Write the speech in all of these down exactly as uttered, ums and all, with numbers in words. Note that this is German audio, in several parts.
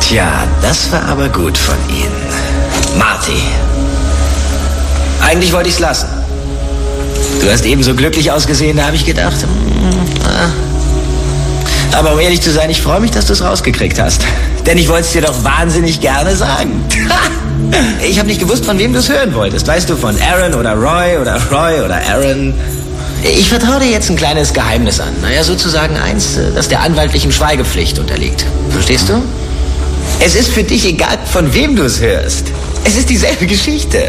Tja, das war aber gut von Ihnen. Marty. Eigentlich wollte ich's lassen. Du hast eben so glücklich ausgesehen, da habe ich gedacht... Mm, ah. Aber um ehrlich zu sein, ich freue mich, dass du es rausgekriegt hast. Denn ich wollte es dir doch wahnsinnig gerne sagen. Ich habe nicht gewusst, von wem du es hören wolltest. Weißt du, von Aaron oder Roy oder Roy oder Aaron? Ich vertraue dir jetzt ein kleines Geheimnis an. Naja, sozusagen eins, das der anwaltlichen Schweigepflicht unterliegt. Verstehst du? Es ist für dich egal, von wem du es hörst. Es ist dieselbe Geschichte.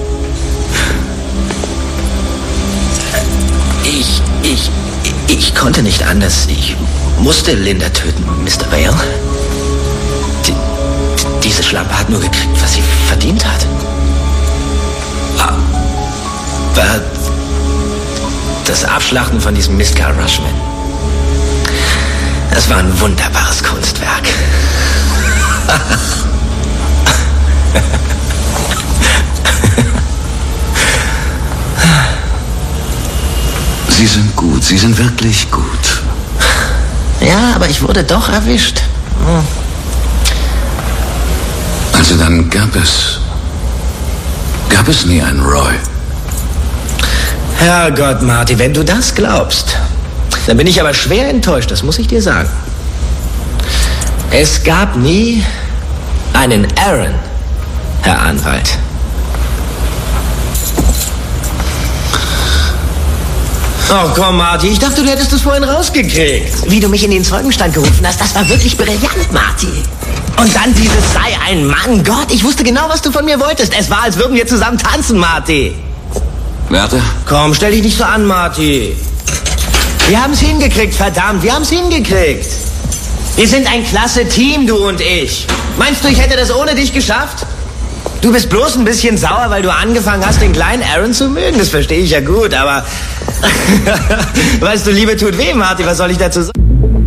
Ich, ich, ich konnte nicht anders. Ich musste Linda töten, Mister Vale. Die, diese Schlampe hat nur gekriegt, was sie verdient hat. Aber das Abschlachten von diesem Mister Rushman, das war ein wunderbares Kunstwerk. Sie sind gut, Sie sind wirklich gut. Ja, aber ich wurde doch erwischt. Hm. Also dann gab es... Gab es nie einen Roy? Herrgott, Marty, wenn du das glaubst, dann bin ich aber schwer enttäuscht, das muss ich dir sagen. Es gab nie einen Aaron, Herr Anwalt. Oh, komm, Marty, ich dachte, du hättest es vorhin rausgekriegt. Wie du mich in den Zeugenstand gerufen hast, das war wirklich brillant, Marty. Und dann dieses sei ein Mann. Gott, ich wusste genau, was du von mir wolltest. Es war, als würden wir zusammen tanzen, Marty. Warte. Komm, stell dich nicht so an, Marty. Wir haben es hingekriegt, verdammt, wir haben es hingekriegt. Wir sind ein klasse Team, du und ich. Meinst du, ich hätte das ohne dich geschafft? Du bist bloß ein bisschen sauer, weil du angefangen hast, den kleinen Aaron zu mögen. Das verstehe ich ja gut, aber... weißt du, Liebe tut weh, Marty, was soll ich dazu sagen?